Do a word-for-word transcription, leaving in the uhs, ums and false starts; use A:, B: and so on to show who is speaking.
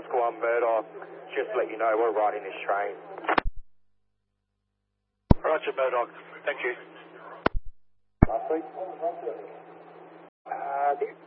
A: Oscar one Murdoch, just to let you know we're riding this train.
B: Roger, Murdoch. Thank you.
A: Last week? Uh,